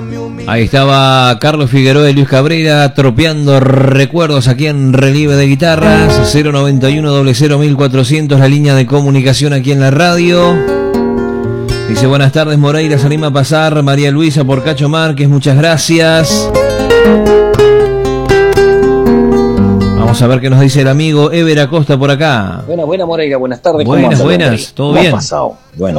Ahí estaba Carlos Figueroa y Luis Cabrera tropeando recuerdos aquí en Relieve de Guitarras. 091-00-1400, la línea de comunicación aquí en la radio. Dice: buenas tardes, Moreira, se anima a pasar María Luisa por Cacho Márquez, muchas gracias. Vamos a ver qué nos dice el amigo Ever Acosta por acá. Buena Moreira, buenas tardes. Buenas, ¿todo bien? Pasado. Bueno.